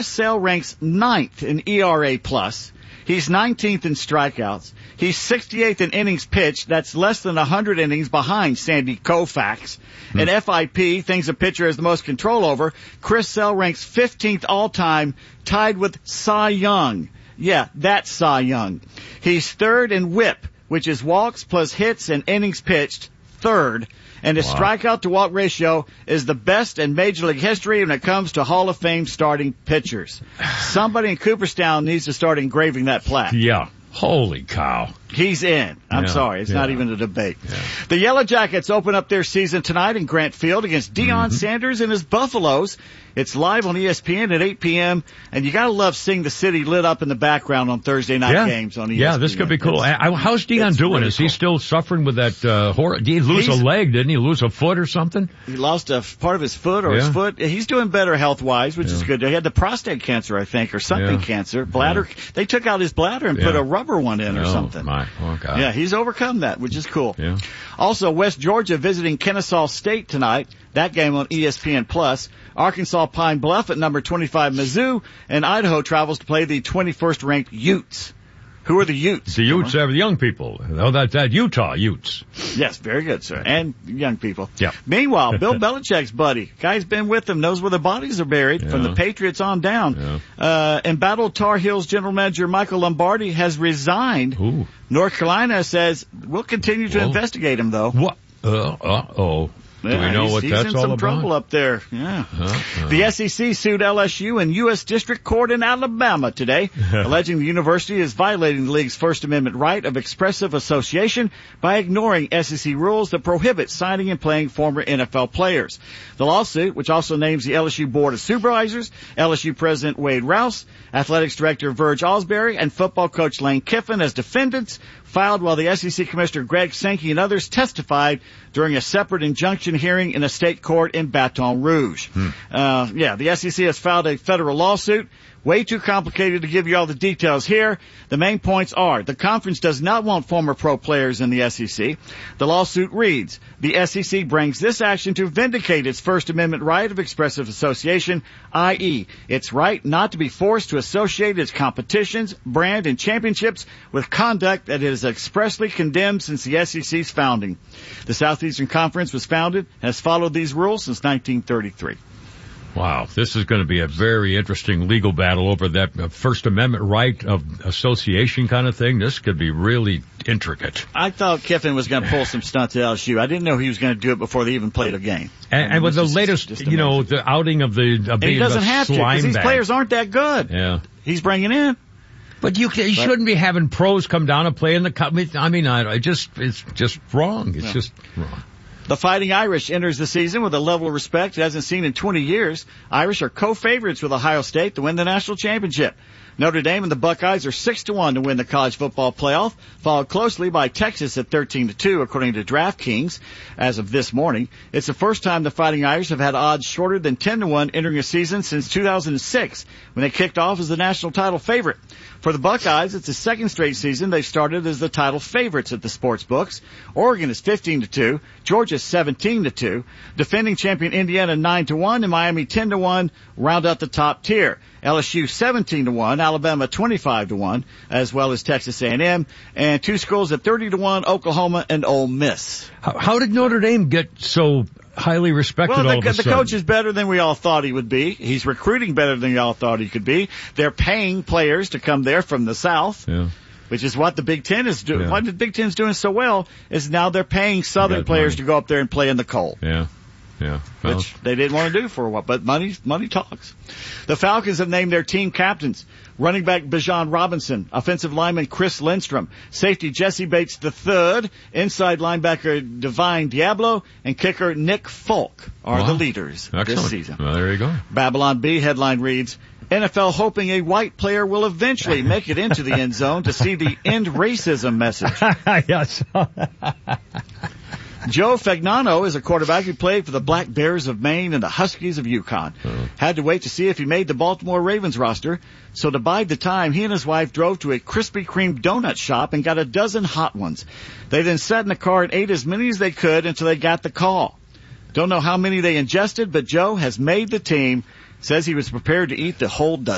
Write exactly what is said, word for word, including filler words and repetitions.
Sale ranks ninth in E R A plus. He's nineteenth in strikeouts. He's sixty-eighth in innings pitched. That's less than one hundred innings behind Sandy Koufax. Hmm. In F I P, things a pitcher has the most control over, Chris Sale ranks fifteenth all-time, tied with Cy Young. Yeah, that's Cy Young. He's third in whip, which is walks plus hits and innings pitched, third. And his wow. strikeout to walk ratio is the best in Major League history when it comes to Hall of Fame starting pitchers. Somebody in Cooperstown needs to start engraving that plaque. Yeah. Holy cow. He's in. I'm yeah, sorry. It's yeah. not even a debate. Yeah. The Yellow Jackets open up their season tonight in Grant Field against Deion mm-hmm. Sanders and his Buffaloes. It's live on E S P N at eight p.m. And you gotta love seeing the city lit up in the background on Thursday night yeah. games on E S P N. Yeah, this could be cool. It's, How's Deion doing? Really Is he cool. still suffering with that, uh, horror? Did he lose He's, a leg? Didn't he lose a foot or something? He lost a part of his foot or yeah. his foot. He's doing better health-wise, which yeah. is good. He had the prostate cancer, I think, or something yeah. cancer. Bladder. Yeah. They took out his bladder and yeah. put a rubber one in or oh, something. My. Oh, God. Yeah, he's overcome that, which is cool. Yeah. Also, West Georgia visiting Kennesaw State tonight. That game on E S P N plus. Arkansas Pine Bluff at number twenty-five Mizzou, and Idaho travels to play the twenty-first ranked Utes. Who are the Utes? The Utes are the young people. Oh, that, that Utah Utes. Yes, very good, sir. And young people. Yeah. Meanwhile, Bill Belichick's buddy, guy's been with him, knows where the bodies are buried, yeah. from the Patriots on down. Yeah. Uh, embattled Tar Heels general manager Michael Lombardi has resigned. Ooh. North Carolina says, we'll continue to Whoa. investigate him, though. What? Uh, uh-oh. Do Yeah, we know he's, what he's that's in all some about? trouble up there. Yeah. Uh-uh. The S E C sued L S U in U S District Court in Alabama today, alleging the university is violating the league's First Amendment right of expressive association by ignoring S E C rules that prohibit signing and playing former N F L players. The lawsuit, which also names the L S U Board of Supervisors, L S U President Wade Rouse, Athletics Director Verge Osbury, and football coach Lane Kiffin as defendants, filed while the S E C Commissioner Greg Sankey and others testified during a separate injunction hearing in a state court in Baton Rouge. Hmm. Uh, yeah, the S E C has filed a federal lawsuit. Way too complicated to give you all the details here. The main points are, the conference does not want former pro players in the S E C. The lawsuit reads, the S E C brings this action to vindicate its First Amendment right of expressive association, that is, its right not to be forced to associate its competitions, brand, and championships with conduct that it has expressly condemned since the S E C's founding. The Southeastern Conference was founded and has followed these rules since nineteen thirty-three. Wow, this is going to be a very interesting legal battle over that First Amendment right of association kind of thing. This could be really intricate. I thought Kiffin was going to pull some stunts at L S U. I didn't know he was going to do it before they even played a game. And, I mean, and with the just, latest, just you know, the outing of the of being he doesn't a have to, because these bag. players aren't that good. Yeah, he's bringing in. But you, you but, shouldn't be having pros come down and play in the cup. I mean, I, I just it's just wrong. It's yeah. just wrong. The Fighting Irish enters the season with a level of respect it hasn't seen in twenty years. Irish are co-favorites with Ohio State to win the national championship. Notre Dame and the Buckeyes are six to one to win the college football playoff, followed closely by Texas at thirteen to two, according to DraftKings as of this morning. It's the first time the Fighting Irish have had odds shorter than ten to one entering a season since two thousand six, when they kicked off as the national title favorite. For the Buckeyes, it's the second straight season they've started as the title favorites at the sports books. Oregon is fifteen to two, Georgia seventeen to two, defending champion Indiana nine to one, and Miami ten to one round out the top tier. L S U seventeen to one, Alabama twenty-five to one, as well as Texas A and M, and two schools at thirty to one, Oklahoma and Ole Miss. How, how did Notre Dame get so highly respected well, the, all of a the sudden? coach is better than we all thought he would be. He's recruiting better than we all thought he could be. They're paying players to come there from the South. Yeah. Which is what the Big Ten is doing. Yeah. What the Big Ten's doing so well is now they're paying Southern players money. to go up there and play in the cold. Yeah. Yeah. Well. Which they didn't want to do for a while, but money, money talks. The Falcons have named their team captains. Running back Bijan Robinson, offensive lineman Chris Lindstrom, safety Jesse Bates the third, inside linebacker Divine Diablo, and kicker Nick Folk are wow. the leaders Excellent. this season. Well, there you go. Babylon B headline reads, N F L hoping a white player will eventually make it into the end zone to see the end racism message. Yes. Joe Fagnano is a quarterback who played for the Black Bears of Maine and the Huskies of Yukon. Uh-huh. Had to wait to see if he made the Baltimore Ravens roster. So to bide the time, he and his wife drove to a Krispy Kreme donut shop and got a dozen hot ones. They then sat in the car and ate as many as they could until they got the call. Don't know how many they ingested, but Joe has made the team. Says he was prepared to eat the whole dozen.